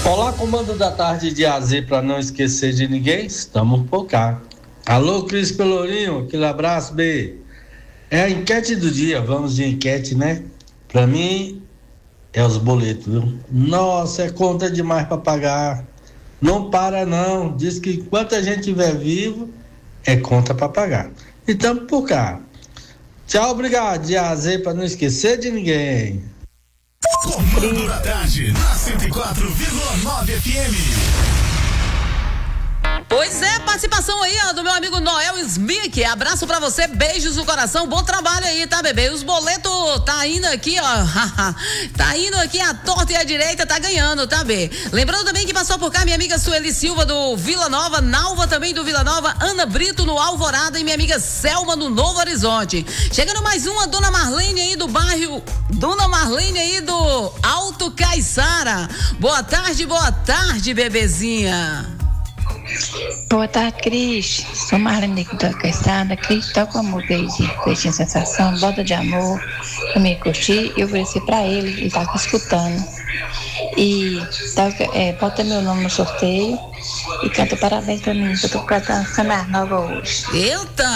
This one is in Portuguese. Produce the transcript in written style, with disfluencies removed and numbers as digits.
Olá, comando da tarde de AZ, para não esquecer de ninguém, estamos por cá. Alô, Cris Pelourinho, aquele abraço, B. É a enquete do dia, vamos de enquete, né? Para mim, é os boletos, viu? Nossa, é conta demais para pagar. Não para não, diz que enquanto a gente estiver vivo, é conta para pagar. E estamos por cá. Tchau, obrigado, de AZ, para não esquecer de ninguém. Comando da tarde, na 104,9 FM. Pois é, participação aí, ó, do meu amigo Noel Smith. Abraço pra você, beijos no coração, bom trabalho aí, tá, bebê? Os boletos tá indo aqui, ó. Tá indo aqui a torta e a direita, tá ganhando, tá, bê? Lembrando também que passou por cá minha amiga Sueli Silva do Vila Nova, Nalva também do Vila Nova, Ana Brito no Alvorada e minha amiga Selma no Novo Horizonte. Chegando mais uma, Dona Marlene aí do bairro, Dona Marlene aí do Alto Caiçara. Boa tarde, bebezinha. Boa tarde, Cris. Sou Marlene da Caixada. Cris, toca uma música aí de Peixinho Sensação, Bota de Amor, pra me curtir. Eu ofereci pra ele tá escutando. E bota meu nome no sorteio e canta parabéns pra mim, que eu tô cantando essa mais nova hoje. Eita,